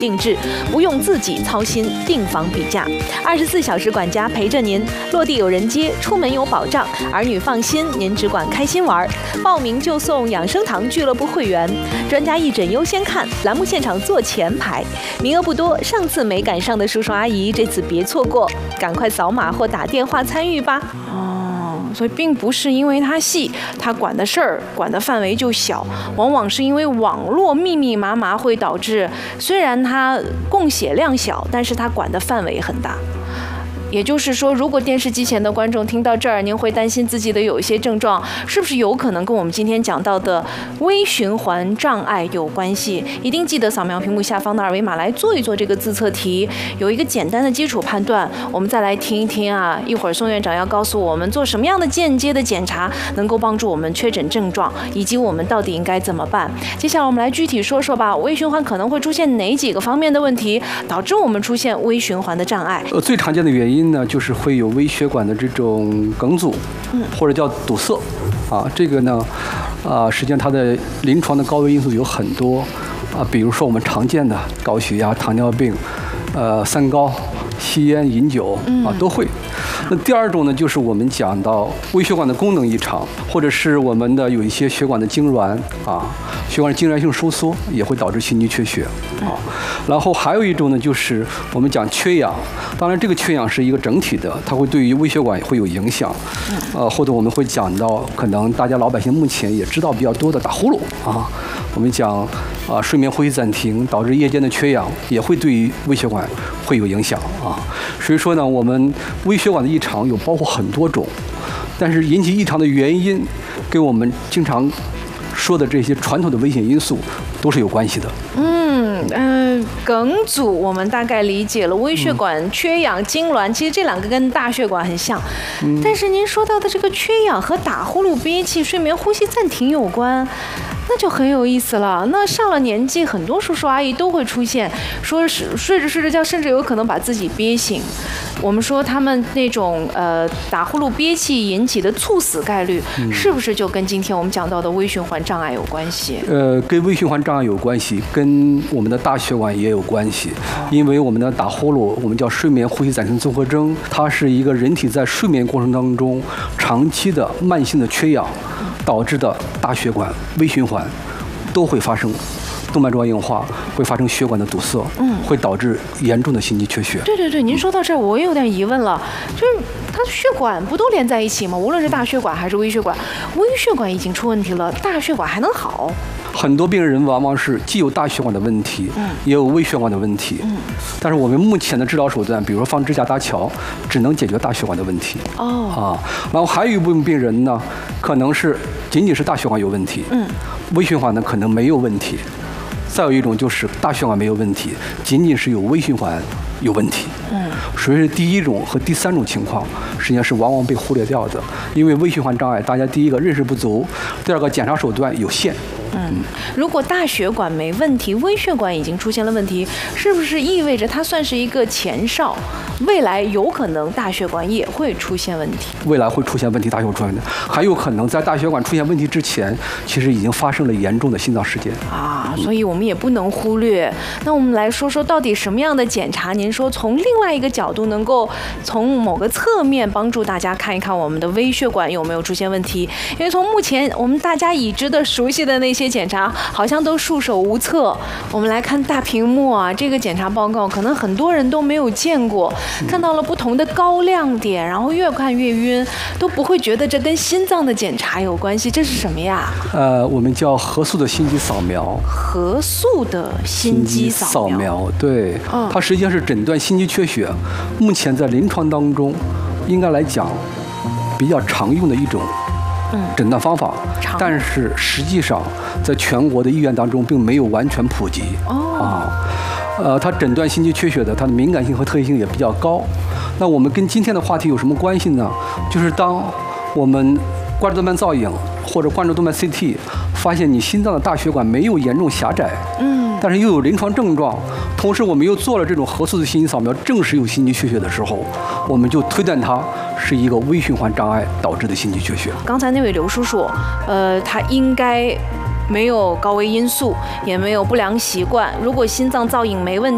定制，不用自己操心订房比价，24小时管家陪着您，落地有人接，出门有保障，儿女放心，您只管开心玩。报名就送养生堂俱乐部会员，专家义诊优先看，栏目现场坐前排，名额不多，上次没赶上的叔叔阿姨，这次别错过，赶快扫码或打电话参与吧。 所以并不是因为它细，它管的事儿、管的范围就小，往往是因为网络密密麻麻会导致，虽然它供血量小，但是它管的范围很大。也就是说，如果电视机前的观众听到这儿，您会担心自己的有一些症状是不是有可能跟我们今天讲到的微循环障碍有关系？一定记得扫描屏幕下方的二维码来做一做这个自测题，有一个简单的基础判断。我们再来听一听啊，一会儿宋院长要告诉我们做什么样的间接的检查能够帮助我们确诊症状，以及我们到底应该怎么办。接下来我们来具体说说吧，微循环可能会出现哪几个方面的问题，导致我们出现微循环的障碍？ 最常见的原因呢，就是会有微血管的这种梗阻，或者叫堵塞，这个呢，实际上它的临床的高危因素有很多，比如说我们常见的高血压、糖尿病，三高、吸烟、饮酒都会。那第二种呢，就是我们讲到微血管的功能异常，或者是我们的有一些血管的痉挛血管的痉挛性收缩也会导致心肌缺血然后还有一种呢，就是我们讲缺氧，当然这个缺氧是一个整体的，它会对于微血管也会有影响，或者我们会讲到可能大家老百姓目前也知道比较多的打呼噜我们讲睡眠呼吸暂停导致夜间的缺氧也会对于微血管会有影响所以说呢，我们微血管的异常有包括很多种，但是引起异常的原因跟我们经常说的这些传统的危险因素都是有关系的。 梗阻我们大概理解了，微血管缺氧、痉挛，其实这两个跟大血管很像。但是您说到的这个缺氧和打呼噜、憋气、睡眠呼吸暂停有关，那就很有意思了。那上了年纪，很多叔叔阿姨都会出现，说是睡着睡着觉，甚至有可能把自己憋醒。我们说他们那种打呼噜、憋气引起的猝死概率，是不是就跟今天我们讲到的微循环障碍有关系？ 跟微循环障碍有关系，跟我们的大血管也有关系。因为我们的打呼噜，我们叫睡眠呼吸暂停综合征，它是一个人体在睡眠过程当中长期的慢性的缺氧导致的大血管微循环都会发生动脉粥样硬化，会发生血管的堵塞，会导致严重的心肌缺血。 对，您说到这儿，我也有点疑问了，就是它的血管不都连在一起吗？无论是大血管还是微血管，微血管已经出问题了，大血管还能好？ 很多病人往往是既有大血管的问题，也有微血管的问题，但是我们目前的治疗手段，比如说放支架搭桥，只能解决大血管的问题。然后还有一部分病人呢，可能是仅仅是大血管有问题，微血管呢可能没有问题。再有一种就是大血管没有问题，仅仅是有微循环有问题。所以第一种和第三种情况实际上是往往被忽略掉的，因为微循环障碍大家第一个认识不足，第二个检查手段有限。 如果大血管没问题，微血管已经出现了问题，是不是意味着它算是一个前兆？未来有可能大血管也会出现问题？ 未来会出现问题，大血管出现问题，还有可能在大血管出现问题之前，其实已经发生了严重的心脏事件所以我们也不能忽略。那我们来说说到底什么样的检查？您说从另外一个角度能够从某个侧面帮助大家看一看我们的微血管有没有出现问题？因为从目前我们大家已知的熟悉的那些检查好像都束手无策。我们来看大屏幕这个检查报告可能很多人都没有见过，看到了不同的高亮点，然后越看越晕，都不会觉得这跟心脏的检查有关系。这是什么呀？ 我们叫核素的心肌扫描。 核素的心肌扫描， 对，它实际上是诊断心肌缺血，目前在临床当中应该来讲比较常用的一种诊断方法，但是实际上在全国的医院当中并没有完全普及。它诊断心肌缺血的，它的敏感性和特异性也比较高。那我们跟今天的话题有什么关系呢？就是当我们冠状动脉造影或者冠状动脉 CT 发现你心脏的大血管没有严重狭窄，但是又有临床症状，同时我们又做了这种核素的心肌扫描，证实有心肌缺血的时候，我们就推断它是一个微循环障碍导致的心肌缺血。 刚才那位刘叔叔，他应该没有高危因素，也没有不良习惯。如果心脏造影没问